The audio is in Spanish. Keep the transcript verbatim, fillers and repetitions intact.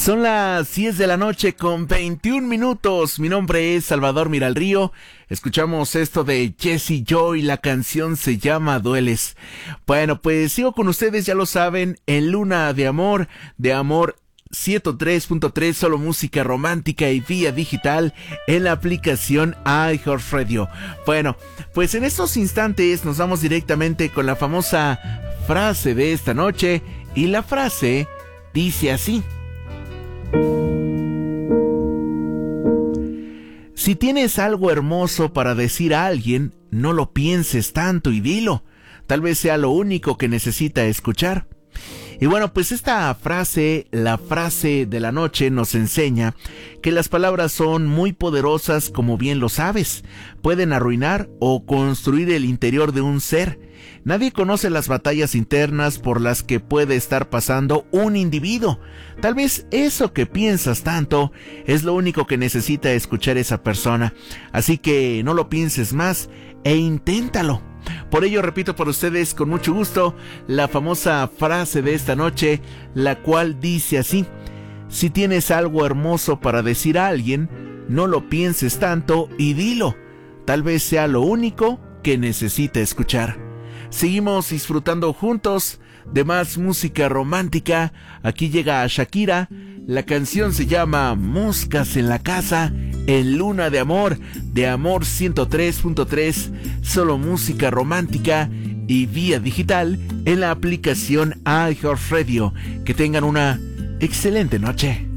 Son las diez de la noche con veintiún minutos. Mi nombre es Salvador Miralrío. Escuchamos esto de Jessie Joy. La canción se llama Dueles. Bueno, pues sigo con ustedes, ya lo saben, en Luna de Amor, de Amor ciento tres punto tres, solo música romántica y vía digital en la aplicación iHeartRadio. Bueno, pues en estos instantes nos vamos directamente con la famosa frase de esta noche, y la frase dice así: si tienes algo hermoso para decir a alguien, no lo pienses tanto y dilo. Tal vez sea lo único que necesita escuchar. Y bueno, pues esta frase, la frase de la noche, nos enseña que las palabras son muy poderosas, como bien lo sabes. Pueden arruinar o construir el interior de un ser. Nadie conoce las batallas internas por las que puede estar pasando un individuo. Tal vez eso que piensas tanto es lo único que necesita escuchar esa persona. Así que no lo pienses más e inténtalo. Por ello repito por ustedes con mucho gusto la famosa frase de esta noche, la cual dice así: si tienes algo hermoso para decir a alguien, no lo pienses tanto y dilo. Tal vez sea lo único que necesita escuchar. Seguimos disfrutando juntos de más música romántica. Aquí llega Shakira. La canción se llama Moscas en la Casa, en Luna de Amor, de Amor ciento tres punto tres, solo música romántica y vía digital en la aplicación iHeartRadio. Que tengan una excelente noche.